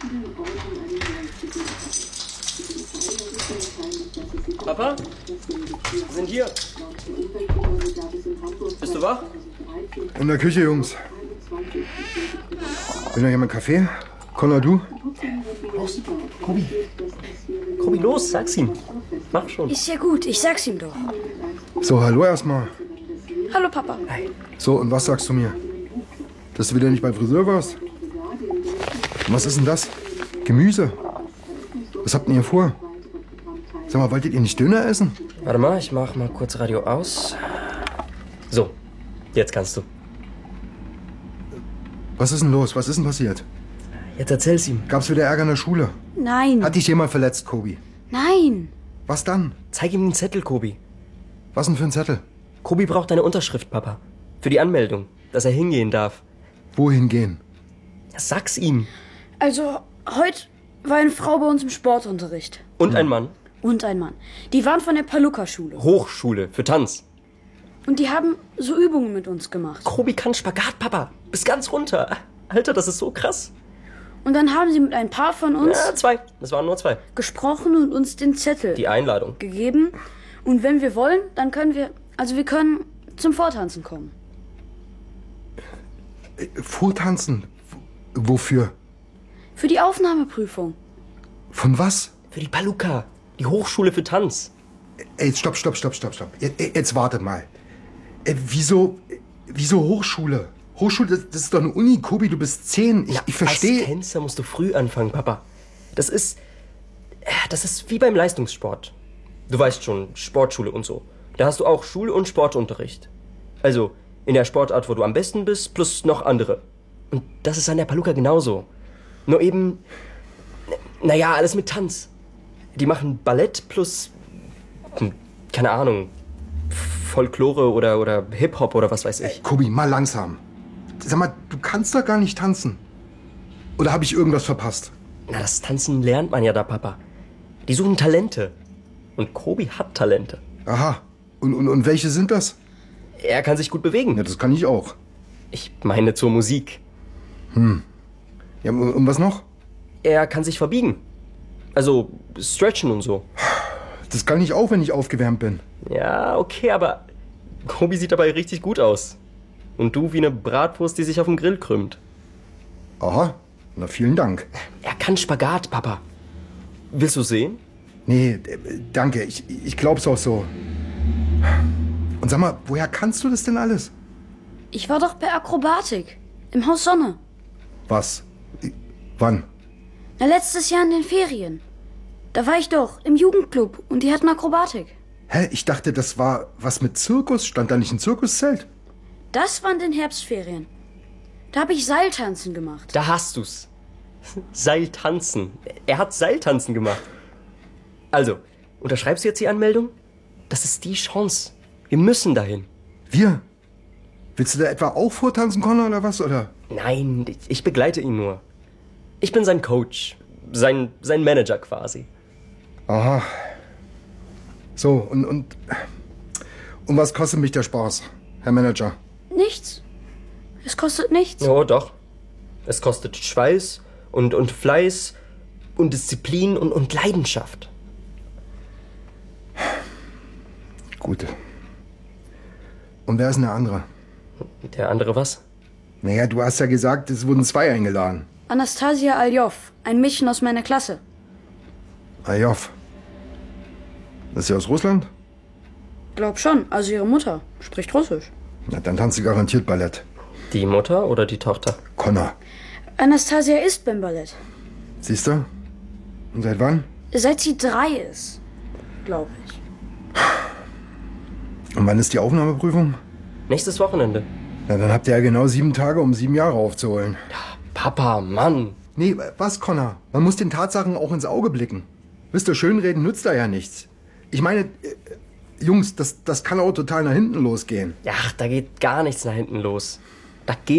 Papa? Wir sind hier. Bist du wach? In der Küche, Jungs. Will noch jemand Kaffee? Connor, du? Los, Kobi. Kobi, los, sag's ihm. Mach schon. Ist ja gut, ich sag's ihm doch. So, hallo erstmal. Hallo, Papa. Hey. So, und was sagst du mir? Dass du wieder nicht beim Friseur warst? Und was ist denn das? Gemüse? Was habt ihr vor? Sag mal, wolltet ihr nicht Döner essen? Warte mal, ich mach mal kurz Radio aus. So, jetzt kannst du. Was ist denn los? Was ist denn passiert? Jetzt erzähl's ihm. Gab's wieder Ärger in der Schule? Nein. Hat dich jemand verletzt, Kobi? Nein. Was dann? Zeig ihm den Zettel, Kobi. Was denn für ein Zettel? Kobi braucht deine Unterschrift, Papa. Für die Anmeldung, dass er hingehen darf. Wohin gehen? Sag's ihm. Also, heute war eine Frau bei uns im Sportunterricht. Und ein Mann. Und ein Mann. Die waren von der Paluca-Schule. Hochschule für Tanz. Und die haben so Übungen mit uns gemacht. Kobi kann Spagat, Papa. Bis ganz runter. Alter, das ist so krass. Und dann haben sie mit ein paar von uns Ja, 2. Das waren nur 2. gesprochen und uns den Zettel Die Einladung. gegeben. Und wenn wir wollen, dann können wir, wir können zum Vortanzen kommen. Vortanzen? Wofür? Für die Aufnahmeprüfung. Von was? Für die Paluca. Die Hochschule für Tanz. Ey, stopp. Jetzt wartet mal. Wieso Hochschule? Hochschule, das ist doch eine Uni, Kobi, du bist 10. Ich verstehe. Als Tänzer musst du früh anfangen, Papa. Das ist wie beim Leistungssport. Du weißt schon, Sportschule und so. Da hast du auch Schul- und Sportunterricht. Also in der Sportart, wo du am besten bist, plus noch andere. Und das ist an der Paluca genauso. Nur eben, alles mit Tanz. Die machen Ballett plus, keine Ahnung, Folklore oder Hip-Hop oder was weiß ich. Kobi, mal langsam. Sag mal, du kannst doch gar nicht tanzen. Oder habe ich irgendwas verpasst? Na, das Tanzen lernt man ja da, Papa. Die suchen Talente. Und Kobi hat Talente. Aha. Und welche sind das? Er kann sich gut bewegen. Ja, das kann ich auch. Ich meine zur Musik. Ja, und was noch? Er kann sich verbiegen. Also stretchen und so. Das kann ich auch, wenn ich aufgewärmt bin. Ja, okay, aber Kobi sieht dabei richtig gut aus. Und du wie eine Bratwurst, die sich auf dem Grill krümmt. Aha. Na, vielen Dank. Er kann Spagat, Papa. Willst du sehen? Nee, danke. Ich glaub's auch so. Und sag mal, woher kannst du das denn alles? Ich war doch bei Akrobatik. Im Haus Sonne. Was? Wann? Na, letztes Jahr in den Ferien. Da war ich doch im Jugendclub und die hatten Akrobatik. Hä? Ich dachte, das war was mit Zirkus. Stand da nicht ein Zirkuszelt? Das waren in den Herbstferien. Da habe ich Seiltanzen gemacht. Da hast du's. Seiltanzen. Er hat Seiltanzen gemacht. Also, unterschreibst du jetzt die Anmeldung? Das ist die Chance. Wir müssen dahin. Wir? Willst du da etwa auch vortanzen, Connor, oder was? Oder? Nein, ich begleite ihn nur. Ich bin sein Coach. Sein Manager quasi. Aha. So, und was kostet mich der Spaß, Herr Manager? Nichts. Es kostet nichts. Oh, doch. Es kostet Schweiß und Fleiß und Disziplin und Leidenschaft. Gut. Und wer ist denn der andere? Der andere was? Naja, du hast ja gesagt, es wurden 2 eingeladen. Anastasia Aljov, ein Mädchen aus meiner Klasse. Ajov. Das ist sie aus Russland? Glaub schon, also ihre Mutter spricht Russisch. Na, dann tanzt sie garantiert Ballett. Die Mutter oder die Tochter? Connor. Anastasia ist beim Ballett. Siehst du? Und seit wann? Seit sie 3 ist, glaube ich. Und wann ist die Aufnahmeprüfung? Nächstes Wochenende. Na, dann habt ihr ja genau 7 Tage, um 7 Jahre aufzuholen. Papa, Mann. Nee, was, Connor? Man muss den Tatsachen auch ins Auge blicken. Wisst ihr, schönreden nützt da ja nichts. Ich meine, Jungs, das kann auch total nach hinten losgehen. Ach, da geht gar nichts nach hinten los. Da geht